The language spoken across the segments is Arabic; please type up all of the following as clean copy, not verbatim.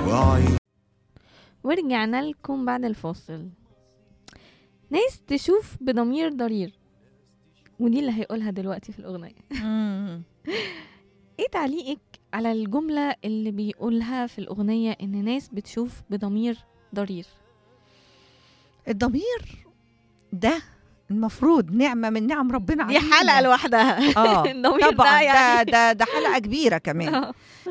وعي. ورجعنا لكم بعد الفاصل. ناس تشوف بضمير ضرير، ودي اللي هيقولها دلوقتي في الأغنية. ايه تعليقك على الجملة اللي بيقولها في الأغنية إن ناس بتشوف بضمير ضرير؟ الضمير ده المفروض نعمة من نعم ربنا دي علينا. حلقة لوحدها. الضمير طبعا ده يعني ده حلقة كبيرة كمان.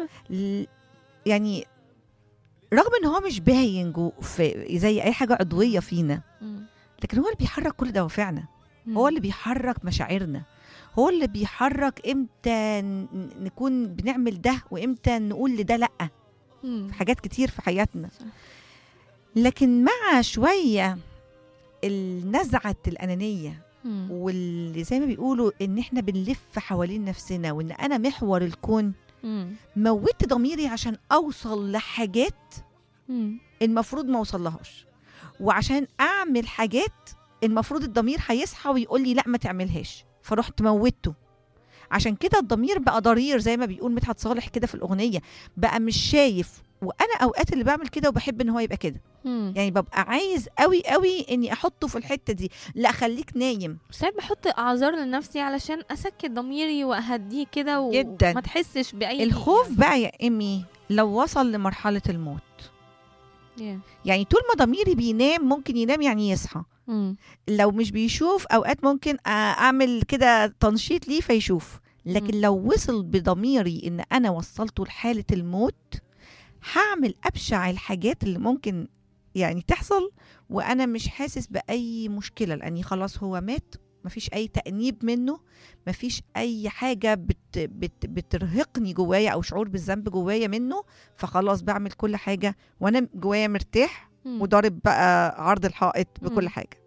يعني رغم ان هو مش باين في زي اي حاجة عضوية فينا، لكن هو اللي بيحرك كل دوافعنا، هو اللي بيحرك مشاعرنا، هو اللي بيحرك امتى نكون بنعمل ده وامتى نقول لده لأ في حاجات كتير في حياتنا. لكن مع شوية النزعة الأنانية واللي زي ما بيقولوا ان احنا بنلف حوالين نفسنا وان انا محور الكون، موت ضميري عشان اوصل لحاجات المفروض ما اوصلهاش، وعشان اعمل حاجات المفروض الضمير هيصحى ويقول لي لا ما تعملهاش، فرحت موته. عشان كده الضمير بقى ضرير زي ما بيقول مدحت صالح كده في الأغنية، بقى مش شايف. وانا اوقات اللي بعمل كده وبحب ان هو يبقى كده، يعني ببقى عايز قوي قوي اني احطه في الحتة دي، لا خليك نايم. ساعات بحط اعذار لنفسي علشان اسكت ضميري واهديه كده جداً. وما تحسش باي الخوف بقى يا امي لو وصل لمرحلة الموت، يعني طول ما ضميري بينام ممكن ينام يعني يصحى. لو مش بيشوف اوقات ممكن اعمل كده تنشيط ليه فيشوف، لكن لو وصل بضميري ان انا وصلته لحالة الموت، هعمل ابشع الحاجات اللي ممكن يعني تحصل وانا مش حاسس باي مشكلة، لاني خلاص هو مات، مفيش اي تأنيب منه، مفيش اي حاجة بترهقني جوايا او شعور بالذنب جوايا منه، فخلاص بعمل كل حاجة وانا جوايا مرتاح وضارب بقى عرض الحائط بكل حاجة.